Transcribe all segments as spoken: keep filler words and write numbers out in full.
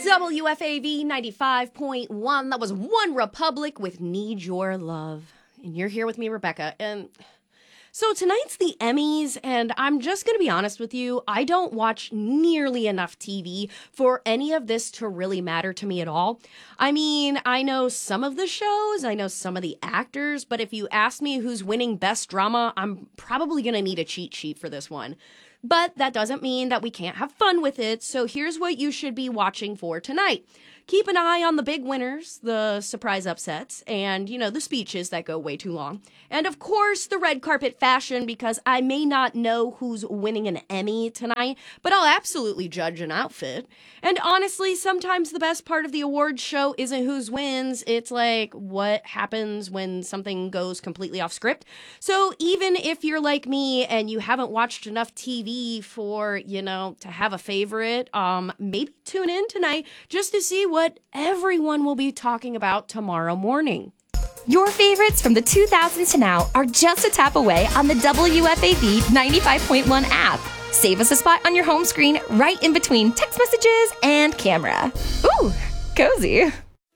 W F A V ninety-five point one. That was One Republic with Need Your Love. And you're here with me, Rebecca. And so tonight's the Emmys, and I'm just going to be honest with you. I don't watch nearly enough T V for any of this to really matter to me at all. I mean, I know some of the shows, I know some of the actors, but if you ask me who's winning Best Drama, I'm probably going to need a cheat sheet for this one. But that doesn't mean that we can't have fun with it, so here's what you should be watching for tonight. Keep an eye on the big winners, the surprise upsets, and, you know, the speeches that go way too long. And, of course, the red carpet fashion, because I may not know who's winning an Emmy tonight, but I'll absolutely judge an outfit. And, honestly, sometimes the best part of the awards show isn't who's wins. It's, like, what happens when something goes completely off script. So, even if you're like me and you haven't watched enough T V for, you know, to have a favorite, um, maybe tune in tonight just to see what what everyone will be talking about tomorrow morning. Your favorites from the two thousands to now are just a tap away on the W F A V ninety-five point one app. Save us a spot on your home screen right in between text messages and camera. Ooh, cozy.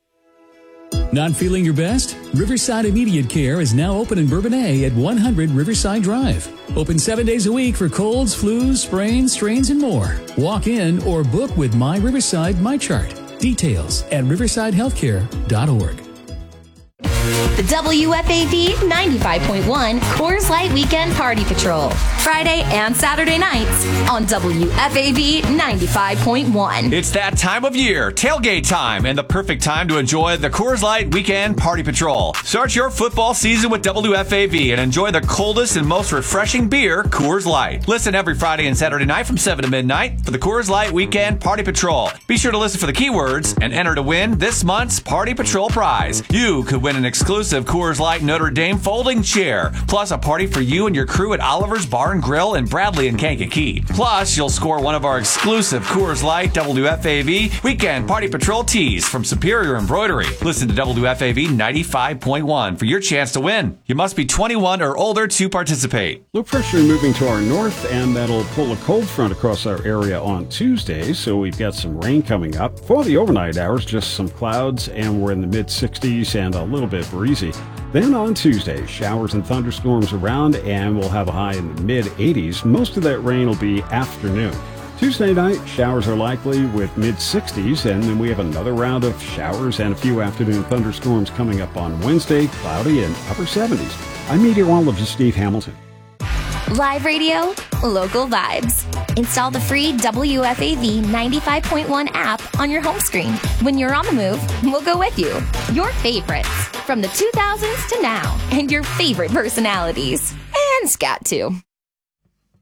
Not feeling your best? Riverside Immediate Care is now open in Bourbonnais at one hundred Riverside Drive. Open seven days a week for colds, flus, sprains, strains, and more. Walk in or book with My Riverside MyChart. Details at riverside healthcare dot org. The W F A V ninety-five point one Coors Light Weekend Party Patrol. Friday and Saturday nights on W F A V ninety-five point one. It's that time of year, tailgate time, and the perfect time to enjoy the Coors Light Weekend Party Patrol. Start your football season with W F A V and enjoy the coldest and most refreshing beer, Coors Light. Listen every Friday and Saturday night from seven to midnight for the Coors Light Weekend Party Patrol. Be sure to listen for the keywords and enter to win this month's Party Patrol prize. You could win an exclusive Coors Light Notre Dame folding chair, plus a party for you and your crew at Oliver's Bar and Grill in Bradley and Kankakee. Plus, you'll score one of our exclusive Coors Light W F A V Weekend Party Patrol tees from Superior Embroidery. Listen to W F A V ninety-five point one for your chance to win. You must be twenty-one or older to participate. Low pressure moving to our north, and that'll pull a cold front across our area on Tuesday, so we've got some rain coming up. For the overnight hours, just some clouds, and we're in the mid sixties and a little bit breezy. Then on Tuesday, showers and thunderstorms around, and we'll have a high in the mid eighties. Most of that rain will be afternoon. Tuesday night, showers are likely with mid sixties, and then we have another round of showers and a few afternoon thunderstorms coming up on Wednesday, cloudy and upper seventies. I'm meteorologist Steve Hamilton. Live radio, local vibes. Install the free W F A V ninety-five point one app on your home screen. When you're on the move, we'll go with you. Your favorites from the two thousands to now, and your favorite personalities. And scat too.